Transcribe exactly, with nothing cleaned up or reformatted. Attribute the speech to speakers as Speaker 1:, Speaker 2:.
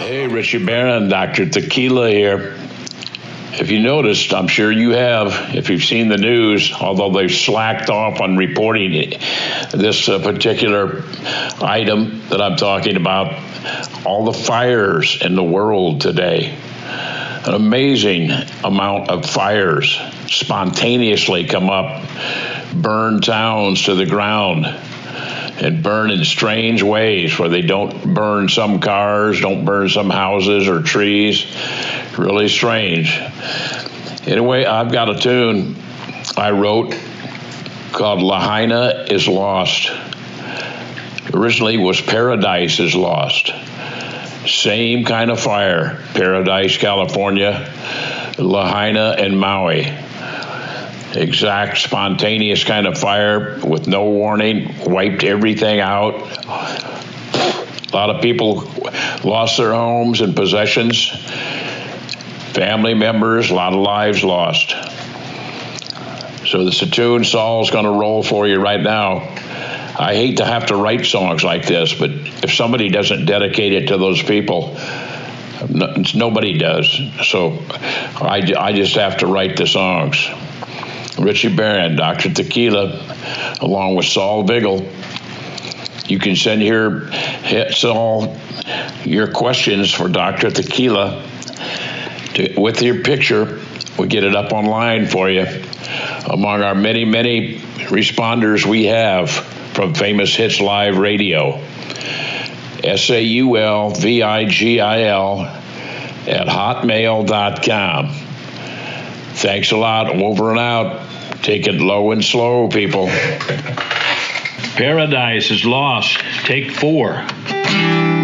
Speaker 1: Hey, Richie Barron, Doctor Tequila here. If you noticed, I'm sure you have, if you've seen the news, although they've slacked off on reporting it, this uh, particular item that I'm talking about, all the fires in the world today. An amazing amount of fires spontaneously come up, burn towns to the ground, and burn in strange ways where they don't burn some cars, don't burn some houses or trees. Really strange. Anyway, I've got a tune I wrote called Lahaina is Lost. Originally it was Paradise is Lost. Same kind of fire. Paradise, California, Lahaina, and Maui. Exact spontaneous kind of fire with no warning, wiped everything out. A lot of people lost their homes and possessions. Family members, a lot of lives lost. So the tune Saul's going to roll for you right now. I hate to have to write songs like this, but if somebody doesn't dedicate it to those people, no, nobody does. So I, I just have to write the songs. Richie Barron, Doctor Tequila, along with Saul Vigil. You can send your hit Saul your questions for Doctor Tequila to, with your picture. We'll get it up online for you. Among our many, many responders we have from Famous Hits Live Radio. S A U L V I G I L at hotmail dot com. Thanks a lot. Over and out. Take it low and slow, people. Paradise is Lost. Take four.